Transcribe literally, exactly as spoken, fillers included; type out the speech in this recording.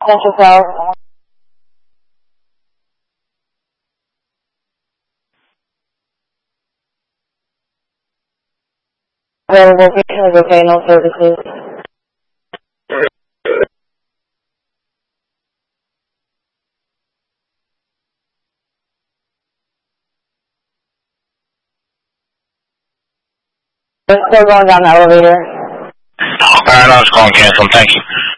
Central Tower. The location is okay, no services. We're still going down the elevator. Alright, I was calling cancel. Thank you.